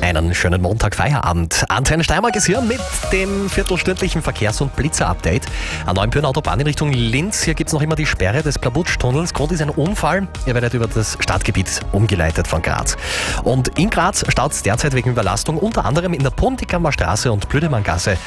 Einen schönen Montag, Feierabend. Antenne Steiermark ist hier mit dem viertelstündlichen Verkehrs- und Blitzer-Update. An Neuenbürn Autobahn in Richtung Linz. Hier gibt es noch immer die Sperre des Plabutsch-Tunnels. Grund ist ein Unfall. Ihr werdet über das Stadtgebiet umgeleitet von Graz. Und in Graz staut es derzeit wegen Überlastung unter anderem in der Puntiggamer Straße und Blüdemanngasse